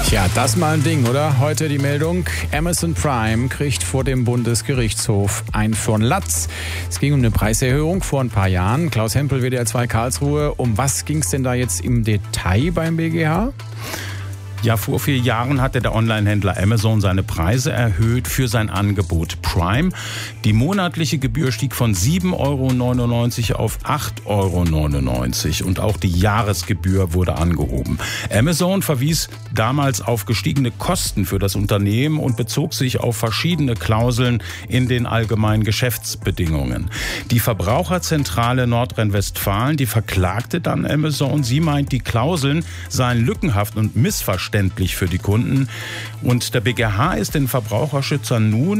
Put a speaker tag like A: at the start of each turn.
A: Tja, das mal ein Ding, oder? Heute die Meldung, Amazon Prime kriegt vor dem Bundesgerichtshof ein von Latz. Es ging um eine Preiserhöhung vor ein paar Jahren. Klaus Hempel, WDR 2 Karlsruhe. Um was ging es denn da jetzt im Detail beim BGH?
B: Ja, vor 4 Jahren hatte der Onlinehändler Amazon seine Preise erhöht für sein Angebot Prime. Die monatliche Gebühr stieg von 7,99 € auf 8,99 € und auch die Jahresgebühr wurde angehoben. Amazon verwies damals auf gestiegene Kosten für das Unternehmen und bezog sich auf verschiedene Klauseln in den allgemeinen Geschäftsbedingungen. Die Verbraucherzentrale Nordrhein-Westfalen, die verklagte dann Amazon. Sie meint, die Klauseln seien lückenhaft und missverständlich für die Kunden. Und der BGH ist den Verbraucherschützern nun